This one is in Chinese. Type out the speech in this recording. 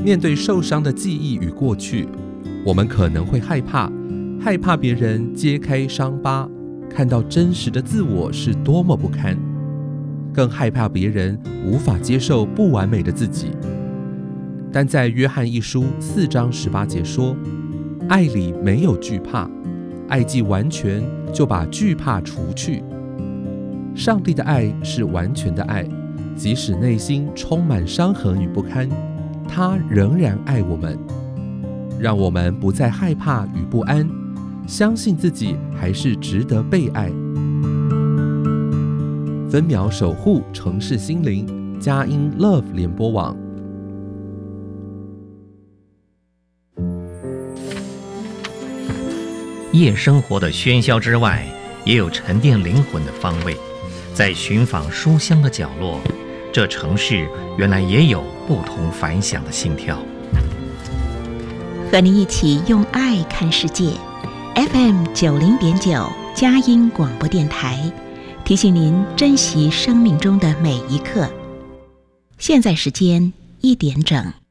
面对受伤的记忆与过去，我们可能会害怕别人揭开伤疤，看到真实的自我是多么不堪，更害怕别人无法接受不完美的自己。但在约翰一书4章18节说，爱里没有惧怕，爱既完全，就把惧怕除去。上帝的爱是完全的爱，即使内心充满伤痕与不堪，他仍然爱我们，让我们不再害怕与不安，相信自己还是值得被爱。分秒守护城市心灵，佳音 Love 联播网。 夜生活的喧嚣之外，也有沉淀灵魂的方位。在寻访书香的角落，这城市原来也有不同凡响的心跳。 和你一起用爱看世界 ，FM 90.9佳音广播电台，提醒您珍惜生命中的每一刻。现在时间1点整。